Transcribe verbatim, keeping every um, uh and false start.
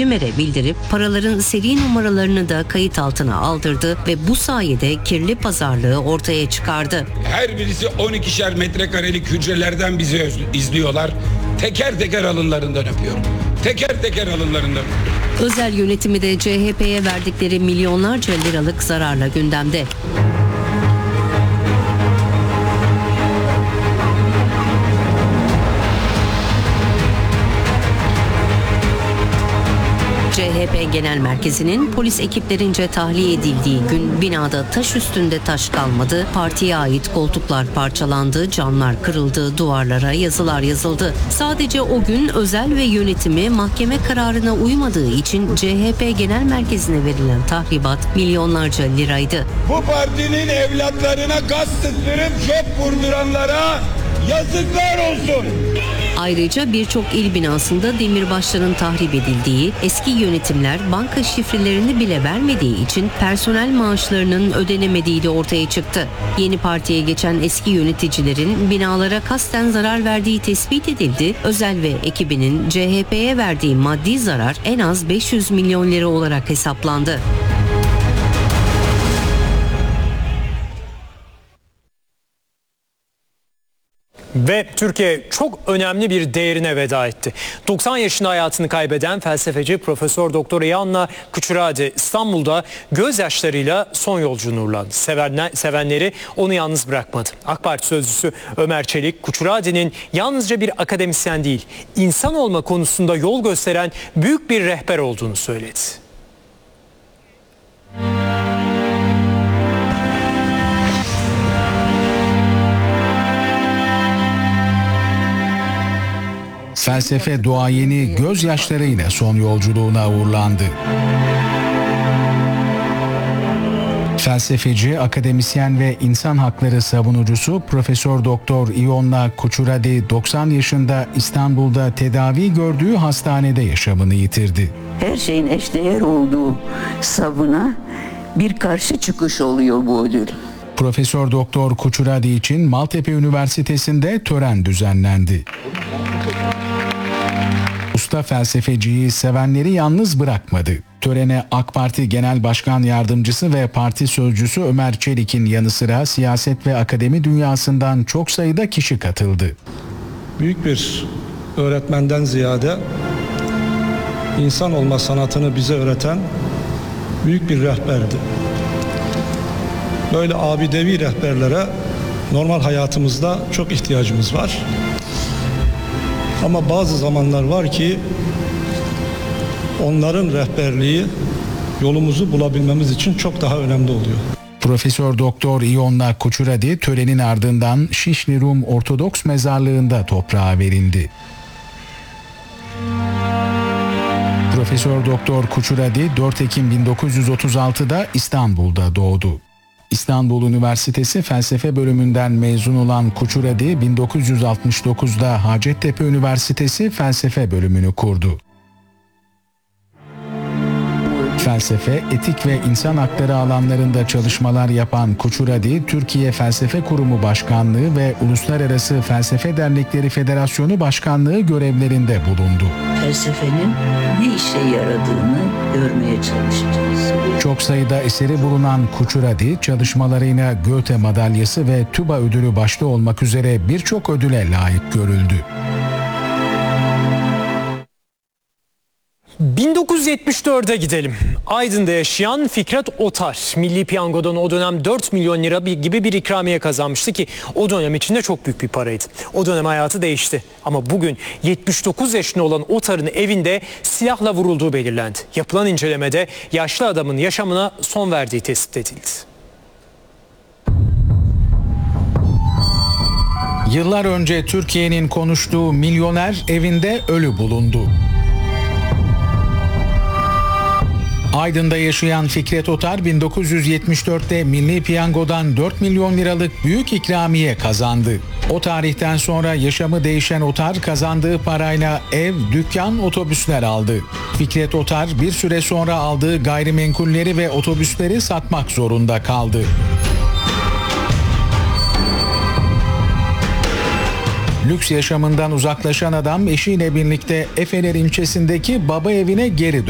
CİMER'e bildirip paraların seri numaralarını da kayıt altına aldırdı ve bu sayede kirli pazarlığı ortaya çıkardı. Her birisi on ikişer metrekarelik hücrelerden bizi izliyorlar. Teker teker alınlarından öpüyorum. Teker teker alınlarından. Özel yönetimi de C H P'ye verdikleri milyonlarca liralık zararla gündemde. C H P Genel Merkezi'nin polis ekiplerince tahliye edildiği gün binada taş üstünde taş kalmadı, partiye ait koltuklar parçalandı, camlar kırıldı, duvarlara yazılar yazıldı. Sadece o gün özel ve yönetimi mahkeme kararına uymadığı için C H P Genel Merkezi'ne verilen tahribat milyonlarca liraydı. Bu partinin evlatlarına gaz sıktırıp çok vurduranlara yazıklar olsun. Ayrıca birçok il binasında demirbaşların tahrip edildiği, eski yönetimler banka şifrelerini bile vermediği için personel maaşlarının ödenemediği de ortaya çıktı. Yeni partiye geçen eski yöneticilerin binalara kasten zarar verdiği tespit edildi. Özel ve ekibinin C H P'ye verdiği maddi zarar en az beş yüz milyon lira olarak hesaplandı. Ve Türkiye çok önemli bir değerine veda etti. doksan yaşında hayatını kaybeden felsefeci Profesör Doktor İyanna Kuçuradi İstanbul'da gözyaşlarıyla son yolculuğunu uğurladı. Sevenler, sevenleri onu yalnız bırakmadı. AK Parti sözcüsü Ömer Çelik, Kuçuradi'nin yalnızca bir akademisyen değil, insan olma konusunda yol gösteren büyük bir rehber olduğunu söyledi. Felsefe duayeni gözyaşlarıyla son yolculuğuna uğurlandı. Felsefeci, akademisyen ve insan hakları savunucusu Profesör Doktor İyanna Kuçuradi doksan yaşında İstanbul'da tedavi gördüğü hastanede yaşamını yitirdi. Her şeyin eşdeğer olduğu savına bir karşı çıkış oluyor bu ödül. Profesör Doktor Kuçuradi için Maltepe Üniversitesi'nde tören düzenlendi. Usta felsefeciyi sevenleri yalnız bırakmadı. Törene AK Parti Genel Başkan Yardımcısı ve parti sözcüsü Ömer Çelik'in yanı sıra siyaset ve akademi dünyasından çok sayıda kişi katıldı. Büyük bir öğretmenden ziyade insan olma sanatını bize öğreten büyük bir rehberdi. Böyle abidevi rehberlere normal hayatımızda çok ihtiyacımız var. Ama bazı zamanlar var ki onların rehberliği yolumuzu bulabilmemiz için çok daha önemli oluyor. Profesör Doktor İyanna Kuçuradi törenin ardından Şişli Rum Ortodoks Mezarlığı'nda toprağa verildi. Profesör Doktor Kuçuradi dört Ekim bin dokuz yüz otuz altıda İstanbul'da doğdu. İstanbul Üniversitesi Felsefe Bölümünden mezun olan Kuçuradi bin dokuz yüz altmış dokuzda Hacettepe Üniversitesi Felsefe Bölümünü kurdu. Felsefe, etik ve insan hakları alanlarında çalışmalar yapan Kuçuradi, Türkiye Felsefe Kurumu Başkanlığı ve Uluslararası Felsefe Dernekleri Federasyonu Başkanlığı görevlerinde bulundu. Felsefenin ne işe yaradığını görmeye çalışacağız. Çok sayıda eseri bulunan Kuçuradi, çalışmalarıyla Goethe Madalyası ve TÜBA ödülü başta olmak üzere birçok ödüle layık görüldü. bin dokuz yüz yetmiş dörde gidelim. Aydın'da yaşayan Fikret Otar, Milli Piyango'dan o dönem dört milyon lira gibi bir ikramiye kazanmıştı ki o dönem içinde çok büyük bir paraydı. O dönem hayatı değişti. Ama bugün yetmiş dokuz yaşında olan Otar'ın evinde silahla vurulduğu belirlendi. Yapılan incelemede yaşlı adamın yaşamına son verdiği tespit edildi. Yıllar önce Türkiye'nin konuştuğu milyoner evinde ölü bulundu. Aydın'da yaşayan Fikret Otar bin dokuz yüz yetmiş dörtte Milli Piyango'dan dört milyon liralık büyük ikramiye kazandı. O tarihten sonra yaşamı değişen Otar kazandığı parayla ev, dükkan, otobüsler aldı. Fikret Otar bir süre sonra aldığı gayrimenkulleri ve otobüsleri satmak zorunda kaldı. Lüks yaşamından uzaklaşan adam eşiyle birlikte Efeler ilçesindeki baba evine geri döndü.